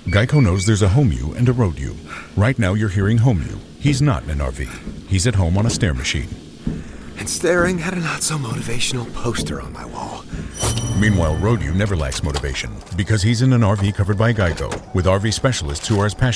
Geico knows there's a home you and a road you. Right now you're hearing home you. He's not in an RV. He's at home on a stair machine. And staring at a not-so-motivational poster on my wall. Meanwhile, Road You never lacks motivation because he's in an RV covered by Geico with RV specialists who are as passionate